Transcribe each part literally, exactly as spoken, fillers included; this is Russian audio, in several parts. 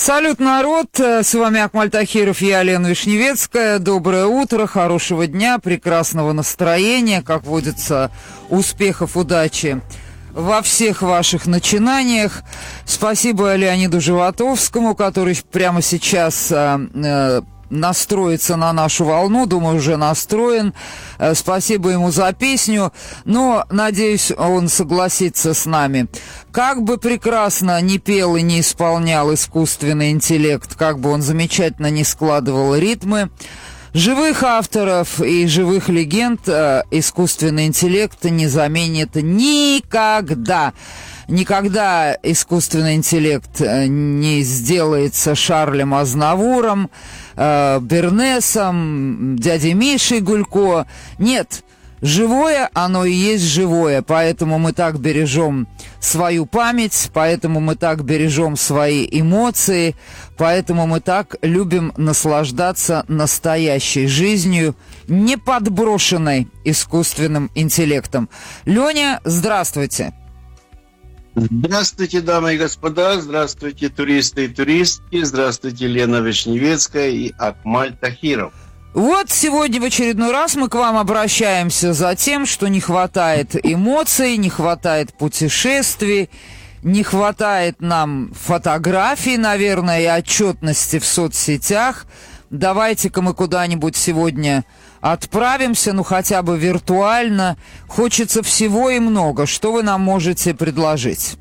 Салют, народ! С вами Акмаль Тахиров, я Лена Вишневецкая. Доброе утро, хорошего дня, прекрасного настроения, как водится, успехов, удачи во всех ваших начинаниях. Спасибо Леониду Животовскому, который прямо сейчас э, э, настроится на нашу волну, думаю, уже настроен. Э, спасибо ему за песню, но, надеюсь, он согласится с нами. Как бы прекрасно не пел и не исполнял искусственный интеллект, как бы он замечательно не складывал ритмы, живых авторов и живых легенд э, искусственный интеллект не заменит никогда. Никогда искусственный интеллект не сделается Шарлем Азнавуром, э, Бернесом, дядей Мишей Гулько. Нет, живое оно и есть живое, поэтому мы так бережем свою память, поэтому мы так бережем свои эмоции, поэтому мы так любим наслаждаться настоящей жизнью, не подброшенной искусственным интеллектом. Леня, здравствуйте. Здравствуйте, дамы и господа, здравствуйте, туристы и туристки, здравствуйте, Лена Вишневецкая и Акмаль Тахиров. Вот сегодня в очередной раз мы к вам обращаемся за тем, что не хватает эмоций, не хватает путешествий, не хватает нам фотографий, наверное, и отчетности в соцсетях. Давайте-ка мы куда-нибудь сегодня отправимся, ну хотя бы виртуально. Хочется всего и много. Что вы нам можете предложить?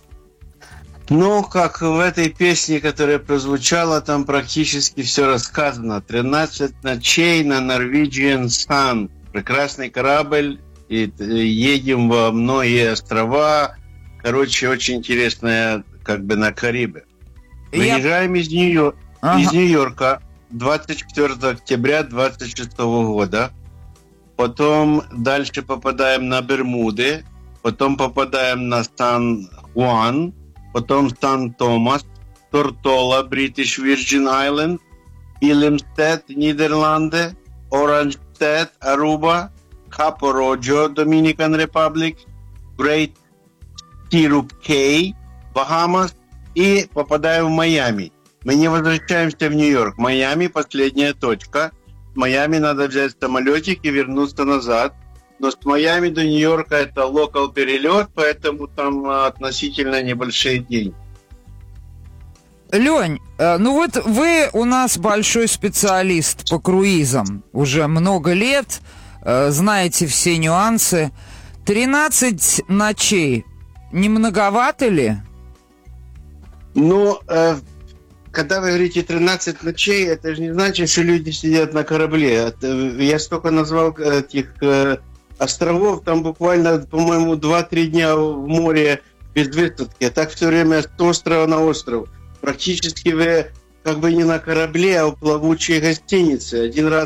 Ну, как в этой песне, которая прозвучала, там практически все рассказано. тринадцать ночей на Norwegian Sun. Прекрасный корабль. И едем во многие острова. Короче, очень интересная, как бы на Карибе. Я... Выезжаем из, Нью-Йор... ага. из Нью-Йорка двадцать четвёртого октября двадцать шестого года. Потом дальше попадаем на Бермуды. Потом попадаем на Сан-Хуан. Потом Сан-Томас, Тортола, British Virgin Island, Илемстед, Нидерланды, Оранжстед, Аруба, Капо-Роджо, Dominican Republic, Great Stirrup Cay, Бахамас и попадаем в Майами. Мы не возвращаемся в Нью-Йорк. Майами – последняя точка. В Майами надо взять самолетик и вернуться назад. Но с Майами до Нью-Йорка это локал перелет, поэтому там относительно небольшие деньги. Лень, ну вот вы у нас большой специалист по круизам. Уже много лет, знаете все нюансы. тринадцать ночей не многовато ли? Ну, э, когда вы говорите тринадцать ночей, это же не значит, что люди сидят на корабле. Я столько назвал этих... островов, там буквально, по-моему, два-три дня в море без высадки. А так все время с острова на остров. Практически вы как бы не на корабле, а в плавучей гостинице. Один раз